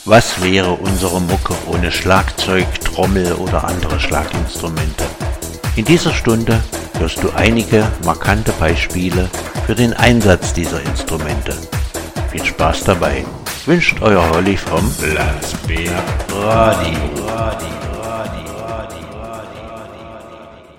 Was wäre unsere Mucke ohne Schlagzeug, Trommel oder andere Schlaginstrumente? In dieser Stunde hörst du einige markante Beispiele für den Einsatz dieser Instrumente. Viel Spaß dabei, wünscht euer Holly vom Blasbär Radio.